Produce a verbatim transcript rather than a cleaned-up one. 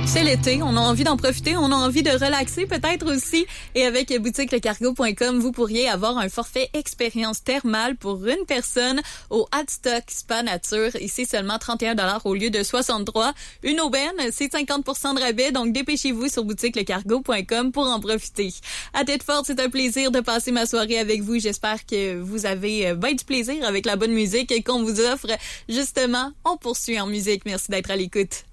C'est l'été, on a envie d'en profiter, on a envie de relaxer peut-être aussi. Et avec boutique le cargo point com, vous pourriez avoir un forfait expérience thermale pour une personne au Hadstock Spa Nature. Ici, seulement trente et un dollars au lieu de soixante-trois. Une aubaine, c'est cinquante pour cent de rabais, donc dépêchez-vous sur boutique le cargo point com pour en profiter. À tête forte, c'est un plaisir de passer ma soirée avec vous. J'espère que vous avez bien du plaisir avec la bonne musique qu'on vous offre. Justement, on poursuit en musique. Merci d'être à l'écoute.